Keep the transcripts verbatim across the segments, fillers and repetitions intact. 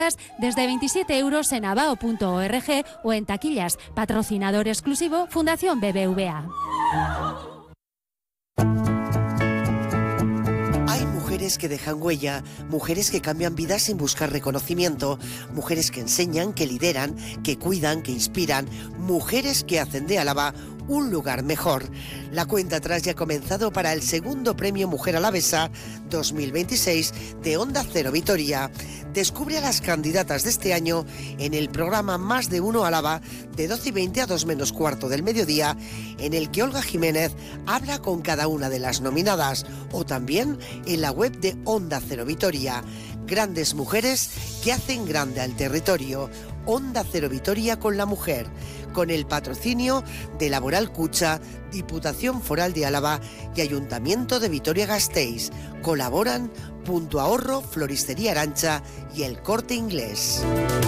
desde veintisiete euros en abao punto org o en taquillas. Patrocinador exclusivo Fundación B B V A. Hay mujeres que dejan huella, mujeres que cambian vidas sin buscar reconocimiento, mujeres que enseñan, que lideran, que cuidan, que inspiran, mujeres que hacen de Álava un lugar mejor. La cuenta atrás ya ha comenzado para el segundo premio Mujer Alavesa dos mil veintiséis de Onda Cero Vitoria. Descubre a las candidatas de este año en el programa Más de Uno Álava de doce y veinte a dos menos cuarto del mediodía, en el que Olga Jiménez habla con cada una de las nominadas, o también en la web de Onda Cero Vitoria. Grandes mujeres que hacen grande al territorio. Onda Cero Vitoria con la mujer, con el patrocinio de Laboral Cucha, Diputación Foral de Álava y Ayuntamiento de Vitoria-Gasteiz. Colaboran Punto Ahorro, Floristería Arancha y El Corte Inglés.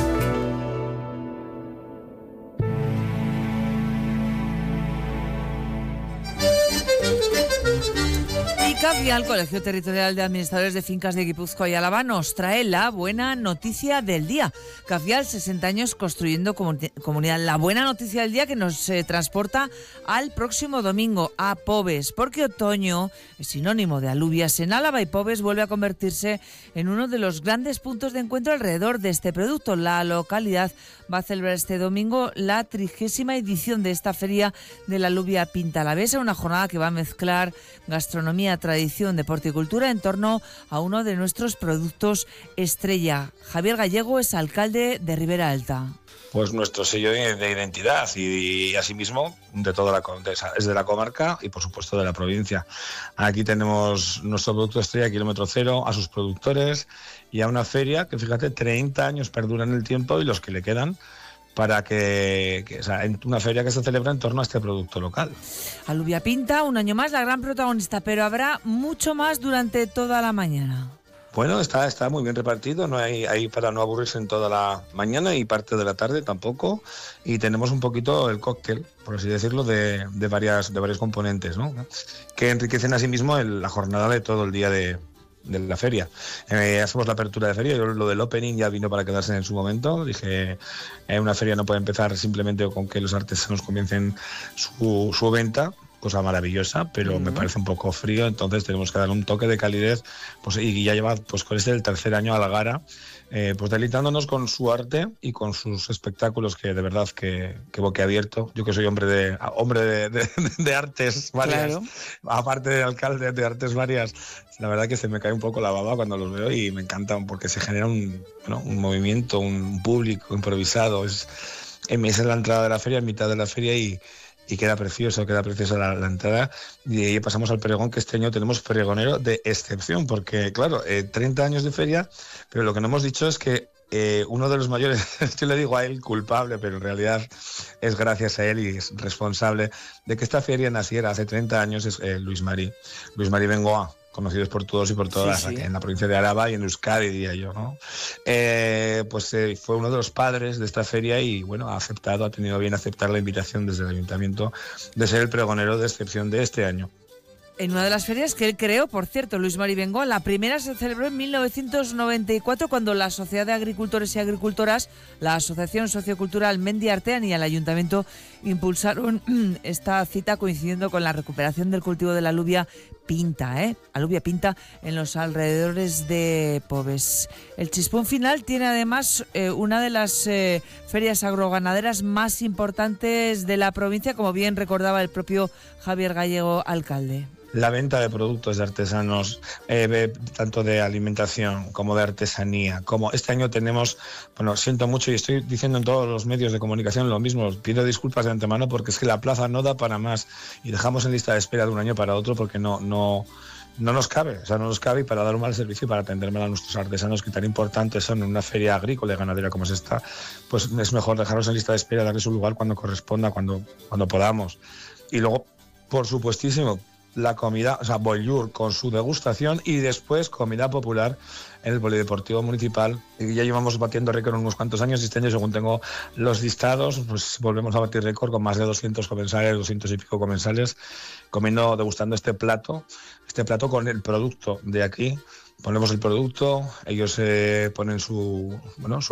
Cafial, Colegio Territorial de Administradores de Fincas de Guipúzcoa y Álava, nos trae la buena noticia del día. Cafial, sesenta años construyendo comunidad. La buena noticia del día que nos eh, transporta al próximo domingo, a Pobes, porque otoño es sinónimo de alubias en Álava y Pobes vuelve a convertirse en uno de los grandes puntos de encuentro alrededor de este producto. La localidad va a celebrar este domingo la trigésima edición de esta feria de la alubia pinta alavesa, una jornada que va a mezclar gastronomía, tradición, deporte y cultura en torno a uno de nuestros productos estrella. Javier Gallego es alcalde de Ribera Alta. Pues nuestro sello de, de identidad y, y asimismo de toda la de, es de la comarca y por supuesto de la provincia. Aquí tenemos nuestro producto estrella Kilómetro Cero, a sus productores y a una feria que, fíjate, treinta años perdura en el tiempo y los que le quedan, para que, que o sea, en una feria que se celebra en torno a este producto local. Alubia Pinta, un año más la gran protagonista, pero habrá mucho más durante toda la mañana. Bueno, está, está muy bien repartido, no hay, hay para no aburrirse en toda la mañana y parte de la tarde tampoco, y tenemos un poquito el cóctel, por así decirlo, de, de, varias, de varios componentes, ¿no?, que enriquecen asimismo el, la jornada de todo el día de, de la feria. Eh, hacemos la apertura de feria, yo lo del opening ya vino para quedarse en su momento, dije, eh, una feria no puede empezar simplemente con que los artesanos comiencen su, su venta, cosa maravillosa, pero uh-huh. me parece un poco frío, entonces tenemos que dar un toque de calidez, pues, y ya lleva, pues con este el tercer año Algara, eh, pues deleitándonos con su arte y con sus espectáculos, que de verdad que, que boquiabierto. Yo que soy hombre de hombre de, de, de artes varias, claro. Aparte de alcalde de artes varias, la verdad que se me cae un poco la baba cuando los veo y me encantan porque se genera un, bueno, un movimiento, un público improvisado. Es, es en la entrada de la feria, en mitad de la feria y Y queda precioso, queda preciosa la, la entrada. Y de ahí pasamos al pregón, que este año tenemos pregonero de excepción, porque claro, eh, treinta años de feria, pero lo que no hemos dicho es que eh, uno de los mayores, yo le digo a él culpable, pero en realidad es gracias a él y es responsable de que esta feria naciera hace treinta años, es eh, Luis Marí. Luis Marí Bengoa, conocidos por todos y por todas, sí, sí. en la provincia de Álava y en Euskadi, diría yo, ¿no? Eh, pues eh, fue uno de los padres de esta feria y, bueno, ha aceptado, ha tenido bien aceptar la invitación desde el ayuntamiento de ser el pregonero de excepción de este año. En una de las ferias que él creó, por cierto, Luis Marí Bengoa, la primera se celebró en mil novecientos noventa y cuatro, cuando la Sociedad de Agricultores y Agricultoras, la Asociación Sociocultural Mendi Artean y el Ayuntamiento impulsaron esta cita coincidiendo con la recuperación del cultivo de la alubia pinta, ¿eh? Alubia pinta en los alrededores de Pobes. El chispón final tiene además eh, una de las eh, ferias agroganaderas más importantes de la provincia, como bien recordaba el propio Javier Gallego, alcalde. La venta de productos de artesanos, eh, tanto de alimentación como de artesanía, como este año tenemos, bueno, siento mucho y estoy diciendo en todos los medios de comunicación lo mismo, pido disculpas de antemano porque es que la plaza no da para más y dejamos en lista de espera de un año para otro porque no, no, no nos cabe, o sea, no nos cabe, y para dar un mal servicio y para atender mal a nuestros artesanos, que tan importantes son en una feria agrícola y ganadera como es esta, pues es mejor dejarlos en lista de espera, darles un lugar cuando corresponda, cuando, cuando podamos. Y luego, por supuestísimo, la comida, o sea, bonjour con su degustación y después comida popular en el Polideportivo Municipal. Y ya llevamos batiendo récord unos cuantos años y este año, según tengo los listados, pues volvemos a batir récord con más de doscientos comensales, doscientos y pico comensales, comiendo, degustando este plato, este plato con el producto de aquí, ponemos el producto, ellos eh, ponen su, bueno, su